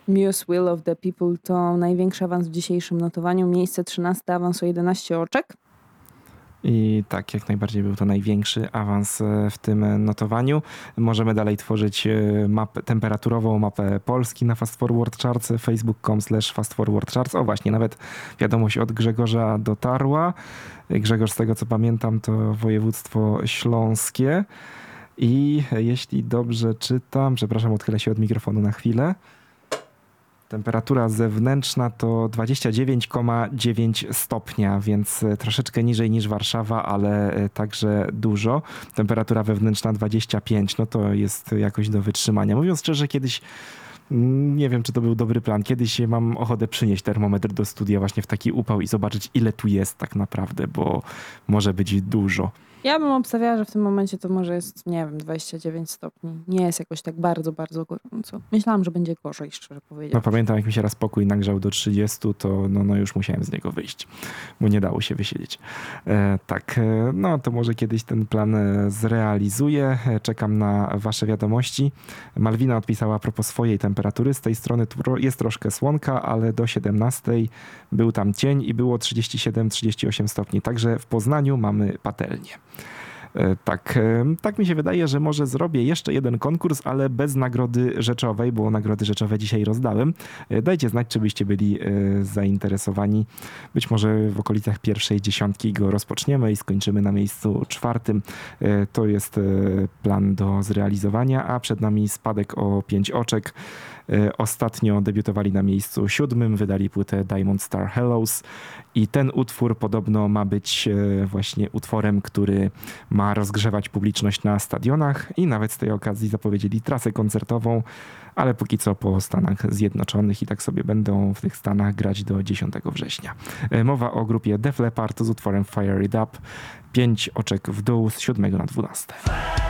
Muse Will of the People to największy awans w dzisiejszym notowaniu. Miejsce 13, awans o 11 oczek. I tak, jak najbardziej był to największy awans w tym notowaniu. Możemy dalej tworzyć temperaturową mapę Polski na Fast Forward Charts, facebook.com/Fast Forward Charts. O właśnie, nawet wiadomość od Grzegorza dotarła. Grzegorz, z tego co pamiętam, to województwo śląskie. I jeśli dobrze czytam, przepraszam, odchylę się od mikrofonu na chwilę. Temperatura zewnętrzna to 29,9 stopnia, więc troszeczkę niżej niż Warszawa, ale także dużo. Temperatura wewnętrzna 25, no to jest jakoś do wytrzymania. Mówiąc szczerze, kiedyś, nie wiem czy to był dobry plan, kiedyś mam ochotę przynieść termometr do studia właśnie w taki upał i zobaczyć ile tu jest tak naprawdę, bo może być dużo. Ja bym obstawiała, że w tym momencie to może jest, nie wiem, 29 stopni. Nie jest jakoś tak bardzo, bardzo gorąco. Myślałam, że będzie gorzej, szczerze powiedziawszy. No pamiętam, jak mi się raz pokój nagrzał do 30, to no już musiałem z niego wyjść, bo nie dało się wysiedzieć. No to może kiedyś ten plan zrealizuję. Czekam na wasze wiadomości. Malwina odpisała a propos swojej temperatury. Z tej strony jest troszkę słonka, ale do 17 był tam cień i było 37-38 stopni. Także w Poznaniu mamy patelnię. Tak mi się wydaje, że może zrobię jeszcze jeden konkurs, ale bez nagrody rzeczowej, bo nagrody rzeczowe dzisiaj rozdałem. Dajcie znać, czy byście byli zainteresowani. Być może w okolicach pierwszej dziesiątki go rozpoczniemy i skończymy na miejscu 4. To jest plan do zrealizowania, a przed nami Spadek o 5 oczek. Ostatnio debiutowali na miejscu 7, wydali płytę Diamond Star Hellos i ten utwór podobno ma być właśnie utworem, który ma rozgrzewać publiczność na stadionach i nawet z tej okazji zapowiedzieli trasę koncertową, ale póki co po Stanach Zjednoczonych i tak sobie będą w tych Stanach grać do 10 września. Mowa o grupie Def Leppard z utworem Fire It Up, 5 oczek w dół z 7 na 12.